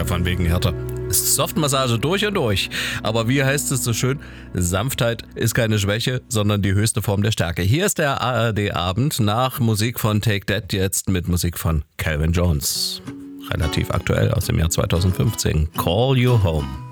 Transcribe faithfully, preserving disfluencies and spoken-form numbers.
von wegen Härte. Softmassage durch und durch. Aber wie heißt es so schön? Sanftheit ist keine Schwäche, sondern die höchste Form der Stärke. Hier ist der A R D-Abend nach Musik von Take That, jetzt mit Musik von Calvin Jones. Relativ aktuell aus dem Jahr zweitausendfünfzehn. Call You Home.